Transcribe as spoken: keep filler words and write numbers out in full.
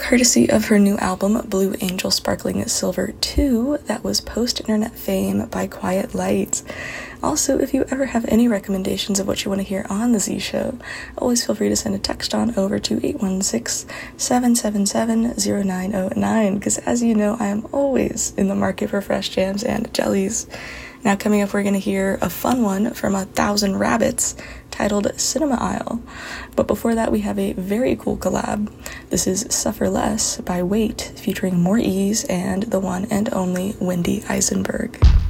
courtesy of her new album, Blue Angel Sparkling Silver two, that was Post-Internet Fame by Quiet Light. Also, if you ever have any recommendations of what you want to hear on The Z Show, always feel free to send a text on over to eight one six, seven seven seven, zero nine zero nine, because as you know, I am always in the market for fresh jams and jellies. Now coming up, we're going to hear a fun one from A Thousand Rabbits titled Cinema Aisle. But before that, we have a very cool collab. This is Suffer Less by Wait, featuring More Ease and the one and only Wendy Eisenberg.